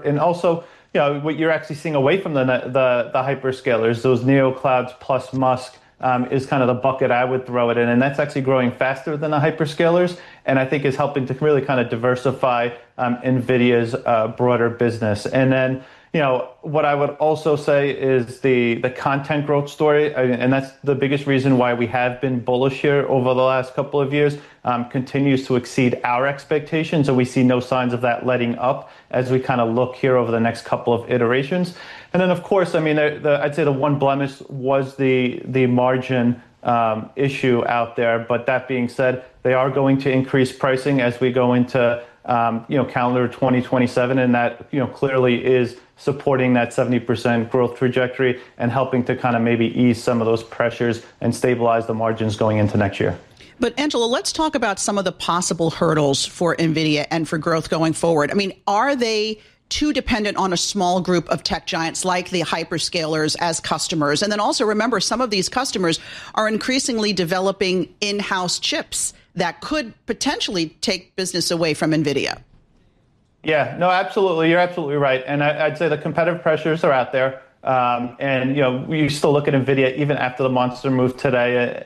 support. And also, what you're actually seeing away from the hyperscalers, those neo clouds plus Musk, is kind of the bucket I would throw it in. And that's actually growing faster than the hyperscalers. And I think is helping to really kind of diversify NVIDIA's broader business. And then, what I would also say is the content growth story, and that's the biggest reason why we have been bullish here over the last couple of years, continues to exceed our expectations. And we see no signs of that letting up as we kind of look here over the next couple of iterations. And then, of course, I mean, I'd say the one blemish was the margin issue out there. But that being said, they are going to increase pricing as we go into calendar 2027, and that clearly is supporting that 70% growth trajectory and helping to kind of maybe ease some of those pressures and stabilize the margins going into next year. But Angelo, let's talk about some of the possible hurdles for NVIDIA and for growth going forward. I mean, are they too dependent on a small group of tech giants like the hyperscalers as customers? And then also remember, some of these customers are increasingly developing in-house chips that could potentially take business away from NVIDIA. Yeah, no, absolutely. You're absolutely right. And I'd say the competitive pressures are out there. And, we still look at NVIDIA even after the monster move today.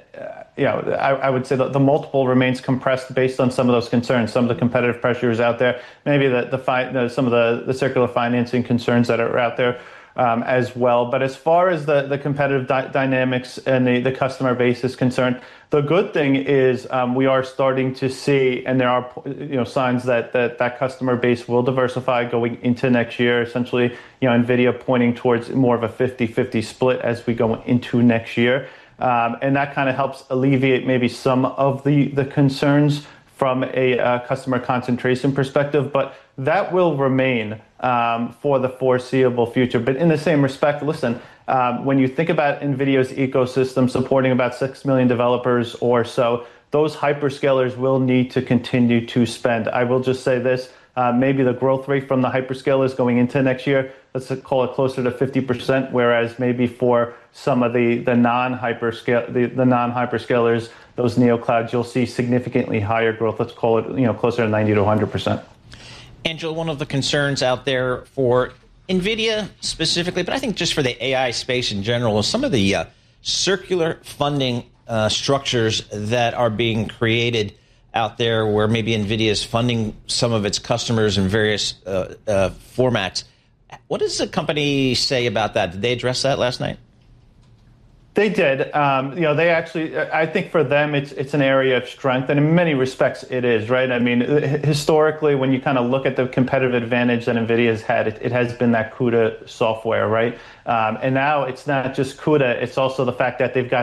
I would say that the multiple remains compressed based on some of those concerns, some of the competitive pressures out there, maybe some of the circular financing concerns that are out there as well. But as far as the competitive dynamics and the customer base is concerned, the good thing is we are starting to see, and there are signs that customer base will diversify going into next year. Essentially, NVIDIA pointing towards more of a 50-50 split as we go into next year. And that kind of helps alleviate maybe some of the concerns from a customer concentration perspective, but that will remain for the foreseeable future. But in the same respect, listen, when you think about NVIDIA's ecosystem supporting about 6 million developers or so, those hyperscalers will need to continue to spend. I will just say this, maybe the growth rate from the hyperscalers going into next year, let's call it closer to 50%, whereas maybe for some of the non-hyperscalers, those neoclouds, you'll see significantly higher growth. Let's call it, closer to 90 to 100%. Angelo, one of the concerns out there for NVIDIA specifically, but I think just for the AI space in general, is some of the circular funding structures that are being created out there where maybe NVIDIA is funding some of its customers in various formats. What does the company say about that? Did they address that last night? They did. They actually, I think for them, it's an area of strength. And in many respects, it is, right? I mean, historically, when you kind of look at the competitive advantage that NVIDIA has had, it has been that CUDA software, right? And now it's not just CUDA, it's also the fact that they've got